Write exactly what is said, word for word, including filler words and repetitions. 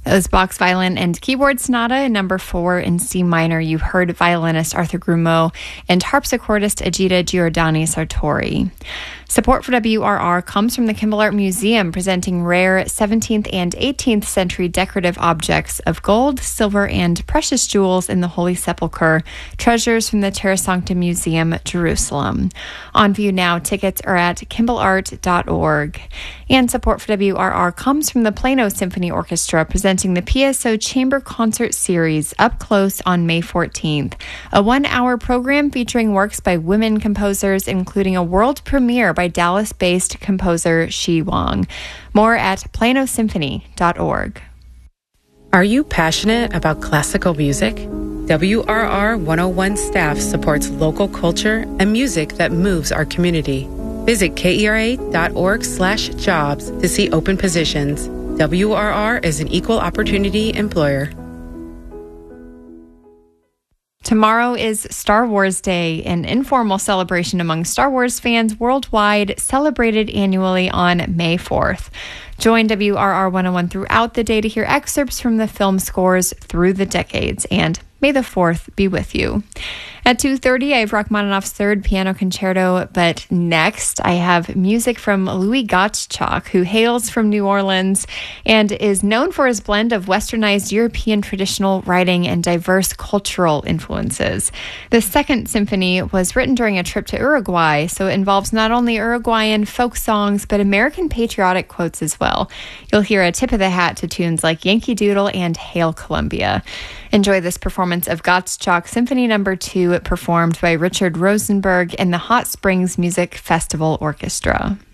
That was Bach's Violin and Keyboard Sonata, number four in C minor. You heard violinist Arthur Grumeau and harpsichordist Ajita Giordani Sartori. Support for W R R comes from the Kimball Art Museum, presenting rare seventeenth and eighteenth century decorative objects of gold, silver, and precious jewels in the Holy Sepulchre, treasures from the Terra Sancta Museum, Jerusalem. On view now, tickets are at kimball art dot org. And support for W R R comes from the Plano Symphony Orchestra, presenting the P S O Chamber Concert Series Up Close on May fourteenth, a one-hour program featuring works by women composers, including a world premiere by Dallas-based composer Shi Wang. More at plano symphony dot org. Are you passionate about classical music? W R R one oh one staff supports local culture and music that moves our community. Visit kera.org slash jobs to see open positions. W R R is an equal opportunity employer. Tomorrow is Star Wars Day, an informal celebration among Star Wars fans worldwide, celebrated annually on May fourth. Join W R R one oh one throughout the day to hear excerpts from the film scores through the decades, and may the fourth be with you. At two thirty, I have Rachmaninoff's Third Piano Concerto, but next I have music from Louis Gottschalk, who hails from New Orleans and is known for his blend of westernized European traditional writing and diverse cultural influences. The Second Symphony was written during a trip to Uruguay, so it involves not only Uruguayan folk songs, but American patriotic quotes as well. You'll hear a tip of the hat to tunes like Yankee Doodle and Hail Columbia. Enjoy this performance of Gottschalk Symphony Number Two, performed by Richard Rosenberg and the Hot Springs Music Festival Orchestra.